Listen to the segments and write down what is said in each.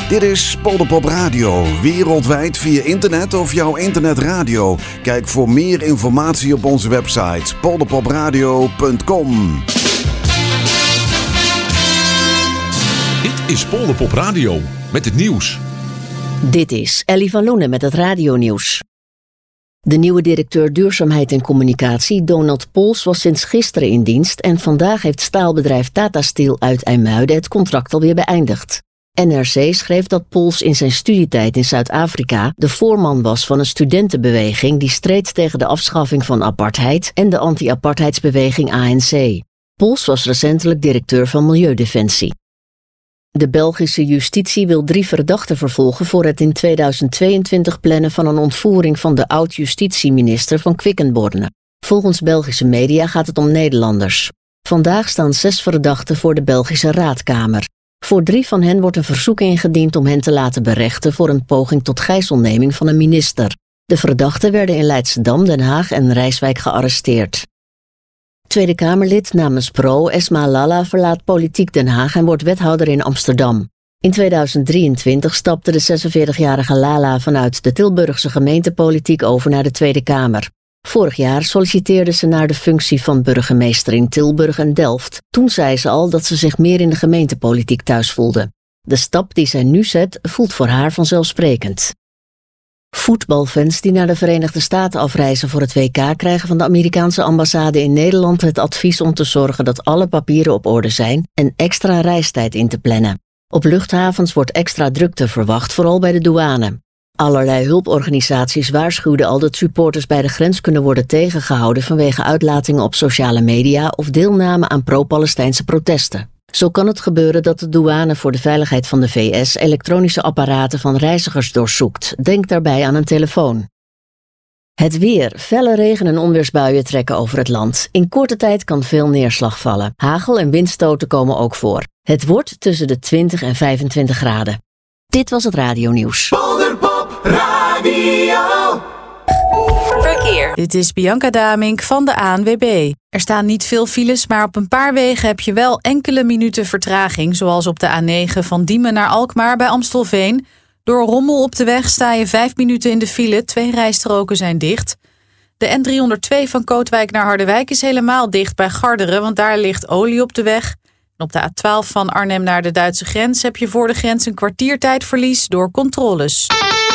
Dit is Polderpop Radio, wereldwijd via internet of jouw internetradio. Kijk voor meer informatie op onze website polderpopradio.com. Dit is Polderpop Radio met het nieuws. Dit is Ellie van Loenen met het radionieuws. De nieuwe directeur Duurzaamheid en Communicatie, Donald Pols, was sinds gisteren in dienst en vandaag heeft staalbedrijf Tata Steel uit IJmuiden het contract alweer beëindigd. NRC schreef dat Pols in zijn studietijd in Zuid-Afrika de voorman was van een studentenbeweging die streed tegen de afschaffing van apartheid en de anti-apartheidsbeweging ANC. Pols was recentelijk directeur van Milieudefensie. De Belgische justitie wil 3 verdachten vervolgen voor het in 2022 plannen van een ontvoering van de oud-justitieminister van Quickenborne. Volgens Belgische media gaat het om Nederlanders. Vandaag staan 6 verdachten voor de Belgische Raadkamer. Voor 3 van hen wordt een verzoek ingediend om hen te laten berechten voor een poging tot gijzelneming van een minister. De verdachten werden in Leidschendam, Den Haag en Rijswijk gearresteerd. Tweede Kamerlid namens PRO, Esma Lalla, verlaat politiek Den Haag en wordt wethouder in Amsterdam. In 2023 stapte de 46-jarige Lalla vanuit de Tilburgse gemeentepolitiek over naar de Tweede Kamer. Vorig jaar solliciteerde ze naar de functie van burgemeester in Tilburg en Delft. Toen zei ze al dat ze zich meer in de gemeentepolitiek thuis voelde. De stap die zij nu zet voelt voor haar vanzelfsprekend. Voetbalfans die naar de Verenigde Staten afreizen voor het WK krijgen van de Amerikaanse ambassade in Nederland het advies om te zorgen dat alle papieren op orde zijn en extra reistijd in te plannen. Op luchthavens wordt extra drukte verwacht, vooral bij de douane. Allerlei hulporganisaties waarschuwden al dat supporters bij de grens kunnen worden tegengehouden vanwege uitlatingen op sociale media of deelname aan pro-Palestijnse protesten. Zo kan het gebeuren dat de douane voor de veiligheid van de VS elektronische apparaten van reizigers doorzoekt. Denk daarbij aan een telefoon. Het weer. Felle regen- en onweersbuien trekken over het land. In korte tijd kan veel neerslag vallen. Hagel en windstoten komen ook voor. Het wordt tussen de 20 en 25 graden. Dit was het radionieuws. Polderpop Radio. Verkeer. Dit is Bianca Damink van de ANWB. Er staan niet veel files, maar op een paar wegen heb je wel enkele minuten vertraging. Zoals op de A9 van Diemen naar Alkmaar bij Amstelveen. Door rommel op de weg sta je 5 minuten in de file. 2 rijstroken zijn dicht. De N302 van Kootwijk naar Harderwijk is helemaal dicht bij Garderen, want daar ligt olie op de weg. En op de A12 van Arnhem naar de Duitse grens heb je voor de grens een kwartiertijdverlies door controles.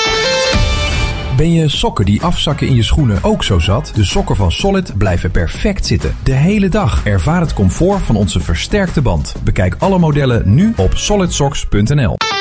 Ben je sokken die afzakken in je schoenen ook zo zat? De sokken van Solid blijven perfect zitten. De hele dag. Ervaar het comfort van onze versterkte band. Bekijk alle modellen nu op solidsocks.nl.